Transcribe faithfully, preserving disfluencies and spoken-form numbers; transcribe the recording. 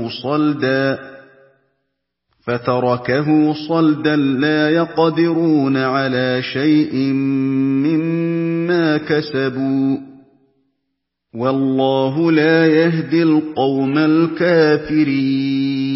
صَلْدًا فَتَرَكَهُ صَلْدًا لَّا يَقْدِرُونَ عَلَىٰ شَيْءٍ مِّمَّا كَسَبُوا ۗ وَاللَّهُ لَا يَهْدِي الْقَوْمَ الْكَافِرِينَ